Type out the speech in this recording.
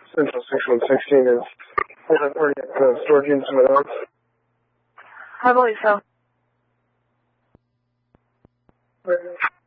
Central 6116 is already at the storage unit somewhere else? I believe so. Right.